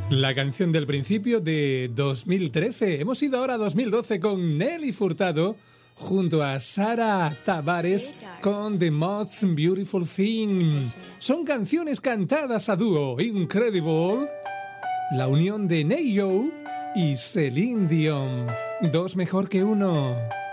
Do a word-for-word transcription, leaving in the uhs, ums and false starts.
La canción del principio de dos mil trece. Hemos ido ahora a dos mil doce con Nelly Furtado junto a Sara Tavares con The Most Beautiful Thing. Son canciones cantadas a dúo. Incredible. La unión de Neyo y Celine Dion. Dos mejor que uno.